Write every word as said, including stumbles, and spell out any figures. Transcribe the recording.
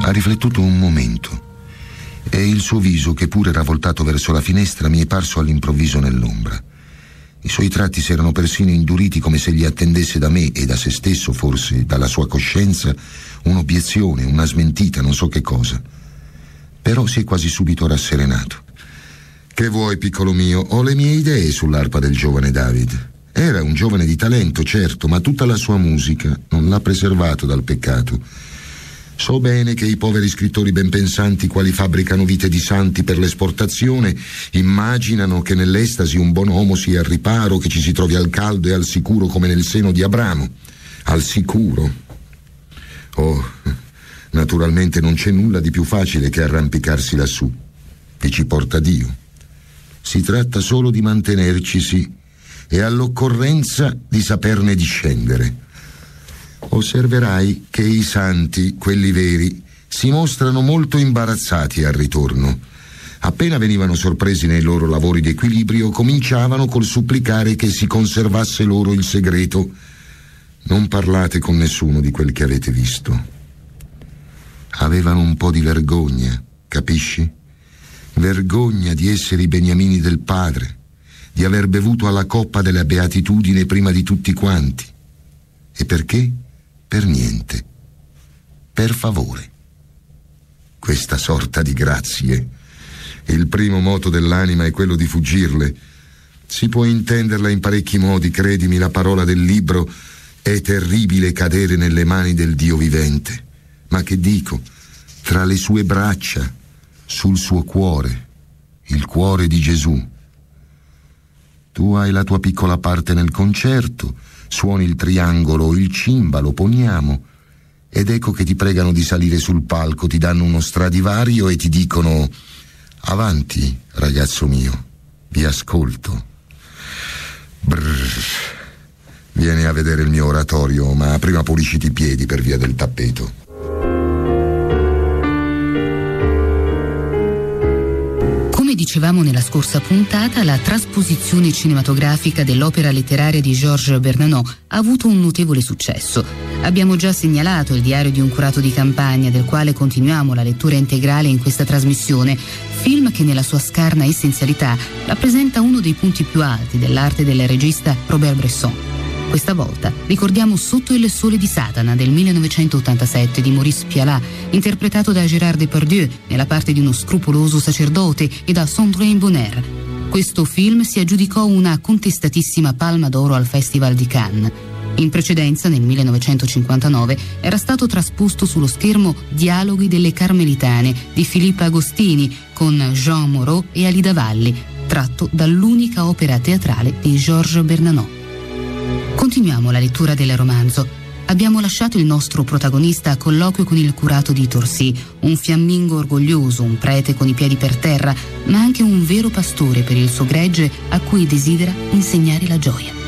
Ha riflettuto un momento e il suo viso, che pure era voltato verso la finestra, mi è parso all'improvviso nell'ombra. I suoi tratti si erano persino induriti, come se gli attendesse da me e da se stesso, forse dalla sua coscienza, un'obiezione, una smentita, non so che cosa. Però si è quasi subito rasserenato. Che vuoi, piccolo mio? Ho le mie idee sull'arpa del giovane David. Era un giovane di talento, certo, ma tutta la sua musica non l'ha preservato dal peccato. So bene che i poveri scrittori ben pensanti, quali fabbricano vite di santi per l'esportazione, immaginano che nell'estasi un buon uomo sia al riparo, che ci si trovi al caldo e al sicuro come nel seno di Abramo. Al sicuro. Oh, naturalmente non c'è nulla di più facile che arrampicarsi lassù. Vi ci porta Dio. Si tratta solo di mantenercisi e all'occorrenza di saperne discendere. Osserverai che i santi, quelli veri, si mostrano molto imbarazzati al ritorno. Appena venivano sorpresi nei loro lavori di equilibrio, cominciavano col supplicare che si conservasse loro il segreto. Non parlate con nessuno di quel che avete visto. Avevano un po' di vergogna, capisci? Vergogna di essere i beniamini del Padre, di aver bevuto alla coppa della beatitudine prima di tutti quanti. E perché? Per niente. Per favore. Questa sorta di grazie. Il primo moto dell'anima è quello di fuggirle. Si può intenderla in parecchi modi, credimi, la parola del libro è terribile cadere nelle mani del Dio vivente. Ma che dico? Tra le sue braccia, sul suo cuore, il cuore di Gesù. Tu hai la tua piccola parte nel concerto, suoni il triangolo o il cimbalo, poniamo, ed ecco che ti pregano di salire sul palco, ti danno uno Stradivario e ti dicono: avanti, ragazzo mio, vi ascolto. Brrr. Vieni a vedere il mio oratorio, ma prima pulisciti i piedi per via del tappeto. Come dicevamo nella scorsa puntata, la trasposizione cinematografica dell'opera letteraria di Georges Bernanos ha avuto un notevole successo. Abbiamo già segnalato Il diario di un curato di campagna, del quale continuiamo la lettura integrale in questa trasmissione, film che nella sua scarna essenzialità rappresenta uno dei punti più alti dell'arte del regista Robert Bresson. Questa volta ricordiamo Sotto il sole di Satana del millenovecentottantasette di Maurice Pialat, interpretato da Gérard Depardieu nella parte di uno scrupoloso sacerdote, e da Sandrine Bonnaire. Questo film si aggiudicò una contestatissima Palma d'Oro al Festival di Cannes. In precedenza, nel millenovecentocinquantanove, era stato trasposto sullo schermo Dialoghi delle Carmelitane di Filippo Agostini con Jean Moreau e Alida Valli, tratto dall'unica opera teatrale di Georges Bernanos. Continuiamo la lettura del romanzo. Abbiamo lasciato il nostro protagonista a colloquio con il curato di Torcy, un fiammingo orgoglioso, un prete con i piedi per terra, ma anche un vero pastore per il suo gregge a cui desidera insegnare la gioia.